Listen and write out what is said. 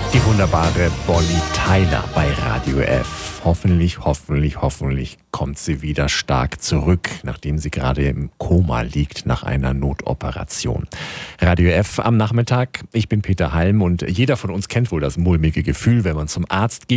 Die wunderbare Bonnie Tyler bei Radio F. Hoffentlich kommt sie wieder stark zurück, nachdem sie gerade im Koma liegt nach einer Notoperation. Radio F am Nachmittag. Ich bin Peter Halm und jeder von uns kennt wohl das mulmige Gefühl, wenn man zum Arzt geht